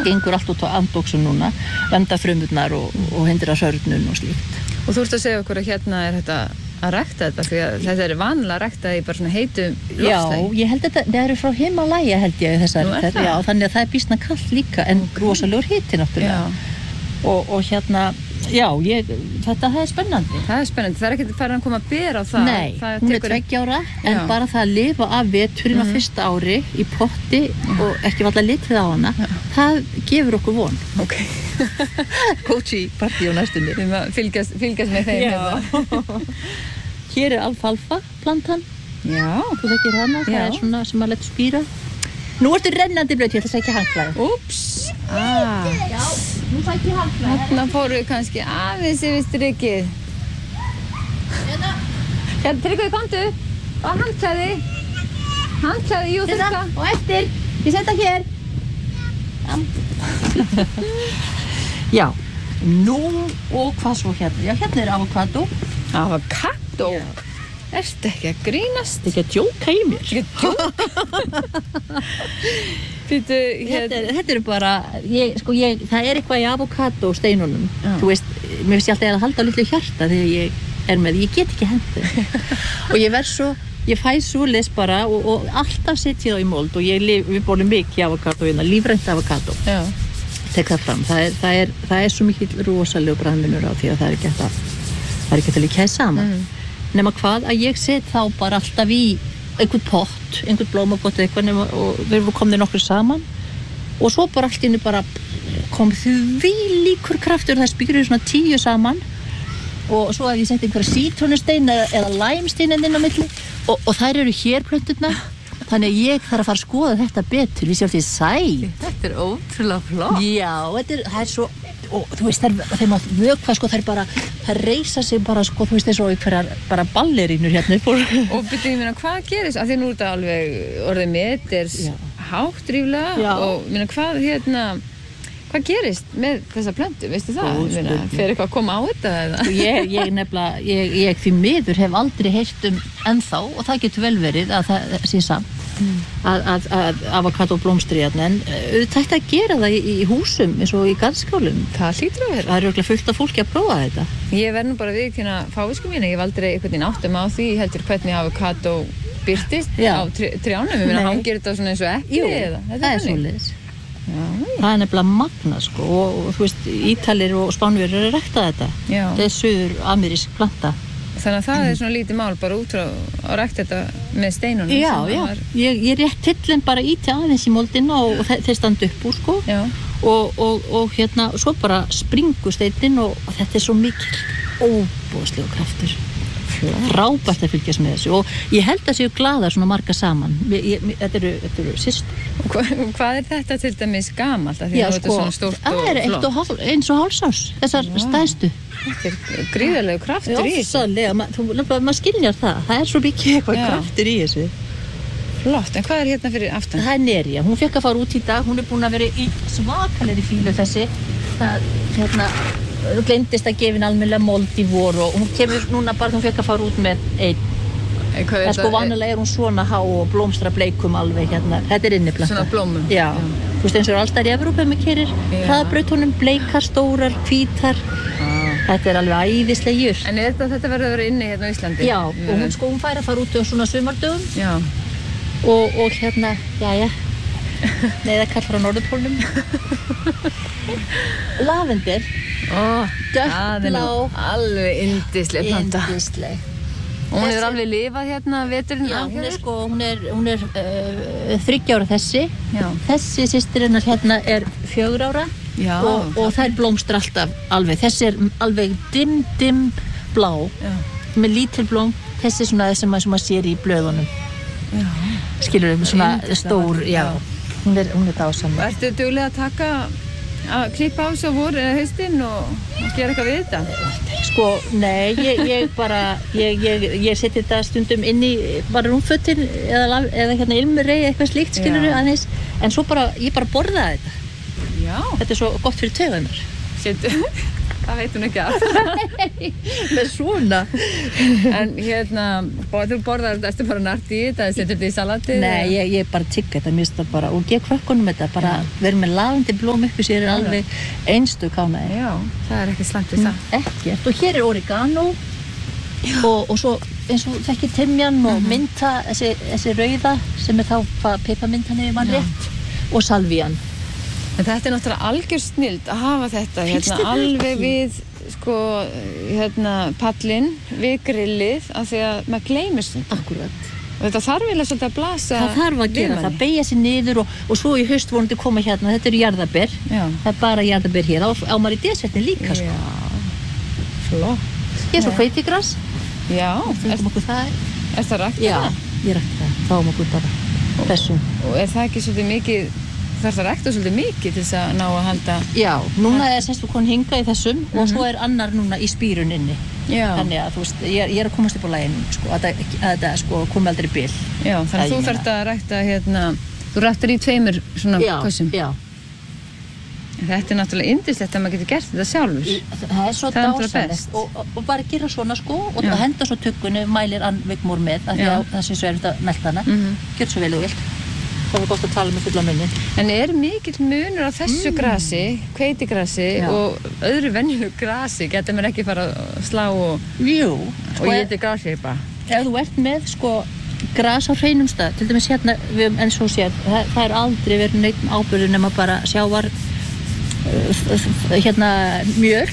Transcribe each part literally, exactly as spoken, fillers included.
gengur allt út á andóksun núna, venda frumurnar og, og hindra sörnun og slíkt. Og þú ert að segja okkur að hérna er þetta að rækta þetta, því að þetta er vanlega að rækta í bara svona heitum loftslagi. Já, ég held þetta, það eru frá Himalaya held ég þessar, Nú er það? já, þannig að það er býsna kalt líka en okay. Rosalegur hiti náttúrulega. Og, og hérna, já, ég, þetta það er spennandi. Það er spennandi, það er ekki farin að koma að bera á það. Nei, það hún er tveggja ára, en já. Bara það að lifa af veturinn mm-hmm. á fyrsta ári í potti mm. og ekki valla litið á hana, já. Það gefur okkur von. Ok. Coachy partí á næstunni. Við fylgjast, fylgjast með þeim hérna. Hér er alfalfa plantan. Já. Þú þekkir hana, það já. Er svona sem maður lætur spíra. Nú ertu rennandi blöð, ég ætla að sækja handklæði. Úps. Ah. Já, nú sækja ég handklæði. Þarna fóru við kannski aðeins yfir strikið. Hérna. Hérna, Tryggvi, komdu. Og handklæði. Handklæði, jú, þetta. Og eftir, ég setja hér. Já, nú og hvað svo hérna? Já, hérna er avokado. Avokado? Já. Ertu ekki að grínast? Þetta er ekki að djóka í mér. Ekki að djóka? Býtu, þetta, er, þetta er bara, ég, sko, ég, það er eitthvað í avokado steinunum. Já. Þú veist, mér finnst ég alltaf að halda á litlu hjarta þegar ég er með, ég get ekki hendi. Og ég verð svo, ég fæ svoleiðis bara og, og alltaf setja ég það í mold og ég lif, við bólum mikið avokado hérna, lífrænt avokado. Já. Tek það fram. Það er, það er, það er svo mikið rosalegu bragðmunur á því að það er ekki hægt að, það er ekki hægt að líka það saman. Mm. Nema hvað að ég set þá bara alltaf í einhvern pott, einhvern blómapott eitthvað nema, og við erum komið nokkur saman og svo bara allt inni bara kom því líkur kraftur, það spýrur svona tíu saman og svo hef ég sett einhverja sítrónustein eða, eða læmstein inn á milli og, og þær eru hér plönturnar þannig að ég þarf að fara að skoða þetta betur við sjálf því sæl. Þetta er ótrúlega flott. Já, þetta er, það er svo og þú veist, þær, þeir mátt vökva sko, þær bara, þær reysa sig bara sko, þú veist, eins og einhverjar bara ballerínur hérna og byrju, ég meina, hvað gerist af því nú er þetta alveg orðið meters hátt ríflega og meina, hvað hérna hvað gerist með þessa plöntu, veistu það? Ó, meina, fer eitthvað að koma á þetta eða? Ég, ég nefnilega, ég, ég því miður hef aldrei heyrt um ennþá og það getur vel verið að það sé samt mm. að, að, að avokado blómstri hérna en auðvitað ætti að gera það í, í húsum eins og í garðskálum. Það hlýtur að vera. Það er örugglega fullt af fólki að prófa þetta. Ég verð nú bara viðurkenna fávisku mína, ég hef aldrei einhvern veginn áttum á því heldur hvernig avokado birtist Já. Á trjánum, ég meina hangir þetta svona eins og epli eða? Það er svoleiðis. Já, það er nefnilega magna sko og, og þú veist, Ítalir og Spánverjar eru að rækta þetta. Já. Þetta er suður amerísk planta. Þannig að það mm. er svona lítið mál bara út frá að rækta þetta með steinunum. Já, já, var... ég, ég rétt tillin bara íti aðeins í moldina og, og þeir standa upp úr sko já. Og, og, og hérna, svo bara springu steinin og, og þetta er svo mikil óbúðslegur kraftur. Frábært að fylgjast með þessu og ég held að séu glaðar svona marga saman ég, ég, þetta eru, þetta eru systur og hva, hvað er þetta til dæmis gamalt að því Já, að sko, þetta er svona stórt og það er eitt og hálf, eins og hálsás þessar Já. Stæðstu þetta er gríðarlegu kraftur í þessu Ósalega, ma, þú, maður skiljar það það er svo mikið eitthvað Já. Kraftur í þessu flott, en hvað er hérna fyrir aftan? Það er Nerja, hún fekk að fara út í dag hún er búin að vera í svakalegri fílu þessi það, hérna Þú gleymdist að gefa henni almennilega mold í vor og hún kemur núna bara, hún fekk að fara út með einn. Það er sko vanalega er hún svona há og blómstra bleikum alveg hérna. Þetta er inniplanta. Svona blómum? Já. Já. Þú veist eins og allstað í Evrópu með keirir. Hraðbrautunum, bleikar, stórar, hvítar. Ah. Þetta er alveg æðisleg jurt. En er þetta, þetta verður að vera inni hérna á Íslandi? Já, og hún sko hún fær að fara út á svona sumardögum. Já. Og, og hérna, jæja. Nei, það kallar á norðurpólnum. Lavender. Ó, dökkblá. Alveg yndisleg planta. Yndisleg. Og hún hefur alveg lifað hérna veturinn Já, hún er sko, hún er, hún er uh, þriggja ára þessi. Já. Þessi systirinnar hérna er fjögur ára. Já. Og, og þær blómstra alltaf alveg. Þessi er alveg dimm, dimm blá. Já. Með lítil blóm. Þessi er svona það sem maður sér í blöðunum. Já. Skilur við, svona stór, já. Hún er, hún er dásamleg. Ertu dugleg að taka, að klippa á svo vor eða haustinn og gera eitthvað við þetta? Sko, nei, ég, ég bara, ég, ég, ég seti þetta stundum inn í bara rúmfötin eða, eða hérna ilmurrei eitthvað slíkt, skilur við aðeins. En svo bara, ég bara borða þetta. Já. Þetta er svo gott fyrir taugarnar. Setu, það veit hún ekki af. Með svona. En hérna, þú borðar þetta, ertu bara nart í þetta, setur þetta í salatið? Nei, ég, ég bara tygg þetta, mér finnst það bara, og gef krökkunum þetta, bara verið með lavandi blóm uppi sér er alveg einstök ánægja. Já, það er ekki slæmt við það. Ekkert, og hér er oregano og, og svo eins og þekki timjan og mm-hmm. mynta, þessi, þessi rauða sem er þá piparmyntan ef mann rétt, og salvían. En þetta er náttúrulega algjör snild að hafa þetta hérna, alveg við sko, hérna, pallinn, við grillið, af því að maður gleymir stundum. Akkurat. Og þetta þarf eiginlega svolítið að blasa það þarf að gera, það beygja sig niður og, og svo í haust vonandi koma hérna, þetta eru jarðarber, það er bara jarðarber hér, á, á maður í desertin líka sko. Já, flott. Hér er svo hveitigras. Já. Er, það er. er það rækt það? Já, ég rækt það, fáum okkur bara þessum. Og er það ekki svolítið mikið, þarf það rækta svolítið mikið til þess að ná að halda? Já, núna er semst við konum hinga í þessum mm-hmm. og svo er annar núna í spýruninni. Já. Þannig að þú veist, ég, ég er að komast upp á laginu, sko, að þetta sko, komi aldrei bil. Já, þannig að þú þarft að rækta hérna, þú ræktar í tveimur svona kössum. Já, já. Þetta er náttúrulega yndislegt að maður getur gert þetta sjálfur. Það er svo dásamlegt og, og, og bara gera svona sko og það henda svo tuggunni, mælir Ann-Vigmór með af því að það sé svo erfitt að melta hana. Mm-hmm. Gjör svo vel og vilt. Það var gott að tala með fulla munni. En er mikill munur á þessu mm. grasi, hveitigrasi og öðru venjulegu grasi? Getur mér ekki fara að slá og, Jú, sko, og geti grasi bara? Ef þú ert með sko gras á hreinum stað, til dæmis hérna, við, en svo sér, það, það er aldrei verið neitt ábyrður nema bara sjávar, uh, hérna mjöl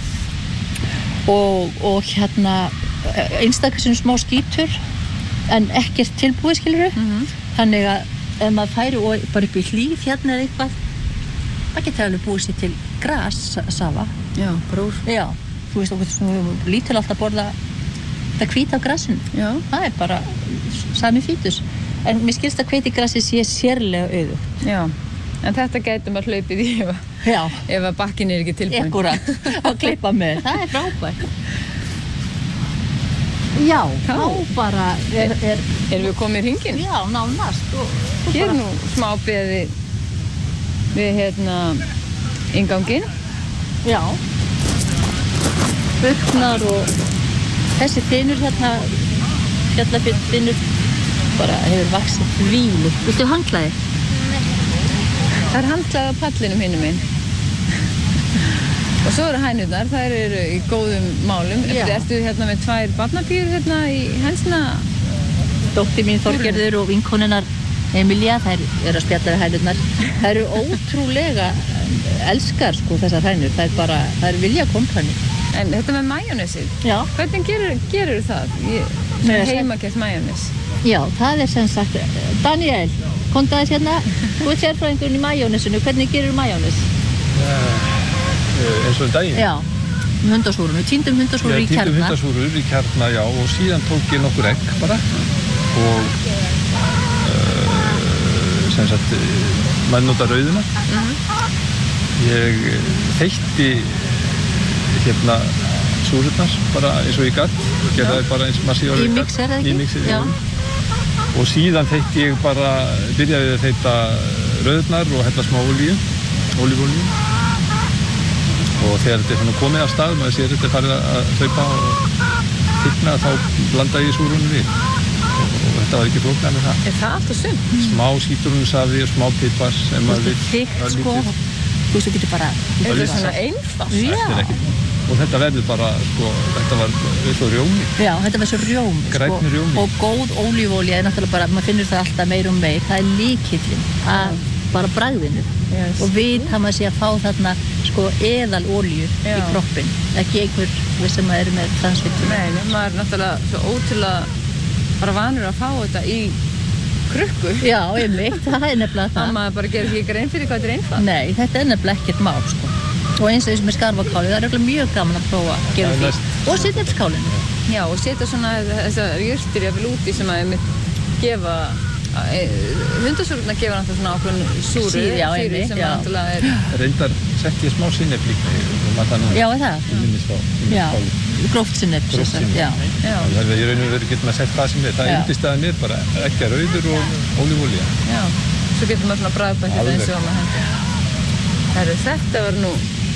og, og hérna einstaklega smá skítur, en ekkert tilbúið skilurðu, mm-hmm. þannig að ef maður færi og bara upp í hlíð hérna eða eitthvað, það getur alveg búið sér til grassafa. Já, brúr. Já, þú veist okkur svona lítil alltaf borða það hvíta á grasinu. Já. Það er bara sami fítus. En mér skilst að hveitigrasið sé sérlega auðugt. Já, en þetta gæti maður hlaupið í ef, ef að bakkin er ekki tilbúin. Akkurat, að klippa með. Það er frábært. Já, þá bara er, er... Erum við komið í hringinn? Já, nánast. Og, og Hér er bara... nú smá beði við hérna innganginn. Já. Bugnar og þessi þinur hérna, fjallafinn bara hefur vaxið þvílu. Viltu handklæði? Það er handklæði á pallinum hinum minn. Og svo eru hænurnar, þær eru í góðum málum. Eftir, ertu hérna með tvær barnapýr hérna í hensna? Dóttir mín Þorgerður og vinkonunnar Emilía, þær eru að spjalla við hænurnar. Þær eru ótrúlega elskar sko þessar hænur, þær bara, þær vilja kompani. En þetta með majónesið, Já. Hvernig gerur, gerur það? Ég, heimakert majónes. Já, það er sem sagt, Daniel, komdu aðeins hérna, þú ert sérfræðingurinn í majónesinu, hvernig gerur majónes? eins og um daginn. Já, um hundasúrunu, tíndum hundasúrur í kjarna. Tíndum hundasúrur í kjarna, já, og síðan tók ég nokkur egg bara og uh, sem sagt, maður nota rauðina. Mm-hmm. Ég þeytti hérna súrurnar bara eins og ég gatt, gerði það bara eins og maður síðan í mixer eða ekki? Í mixer, já. Og síðan þeytti ég bara, byrjaði að þeytta rauðnar og hella smá olíu, ólífólíu. Og þegar þetta er svona komið af stað, maður sér þetta farið að hlaupa og þykna, þá blanda ég súrunum við. Og, og þetta var ekki flóknara með það. Er það alltaf sumt? Smá sítrónusafi og smá pipar sem maður vill. Þykkt sko, þú veist, þú getur bara... Er þetta svona einfalt? Já. Og þetta verður bara, sko, þetta var eins og rjómi. Já, þetta var svo rjómi, Grænn sko. Rjómi. Og góð ólífólía er náttúrulega bara, maður finnur það alltaf meir og meir. Það er lykillinn að bara bragðinu. Yes. Og vita maður sé að fá þarna, sko, eðal ólíu í kroppinn. Ekki einhver, við sem eru með transfitur. Nei, maður er náttúrulega svo ótrúlega bara vanur að fá þetta í krukku. Já, einmitt, það er nefnilega það. Það maður bara gerir ekki grein fyrir hvað þetta er einfalt. Nei, þetta er nefnilega ekkert mál, sko. Og eins og þessum með skarfakáli, það er örugglega mjög gaman að prófa að gera því. Og sinnepskálinu. Já, og setja svona þessar jurtir jafnvel úti sem að einmitt gefa, hundasúrurnar gefa náttúrulega svona ákveðin súru, Síð, já, síru sem náttúrulega er... Reyndar sett ég smá sinnep líka og maður það nú... Já, er það? Í minniskáli. Já, gróft sinnep. Gróft sinnep. Já. Já. Það er í raun og veru getur maður sett hvað sem er. Það er undirstaðan er bara ekki rauður og ólífólía. Já, svo getur maður svona bragðbænt þetta eins og maður hendur. Herru, þetta var nú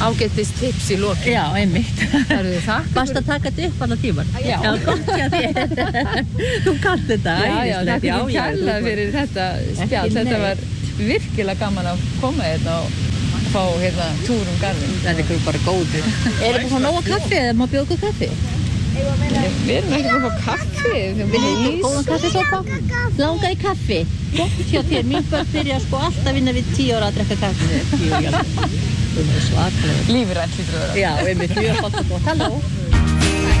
ágætis tips í lokin. Já, einmitt. Það eru þakka. Bast að taka þetta upp allar tíman. Já. Já, gott hjá þér. Þú kannt þetta. Já, já, æðislegt. þakka Já, ekki já, kærlega þú- fyrir þetta spjall. Ekki Þetta neitt. var virkilega gaman að koma hérna og fá hérna túr um garðinn. Það er ykkur bara góður. Er það svona nóga kaffi eða má bjóða ykkur kaffi? Við erum ekki búin að fá kaffi. Viljið þið góðan kaffisopa? Langa í kaffi? Gott hjá þér. Mín börn byrja sko alltaf að vinna við tíu ára að drekka kaffi. Jú, já. Þú er svakalega. Lífrænt hlýtur að vera. Já, einmitt mjög gott og gott. Halló.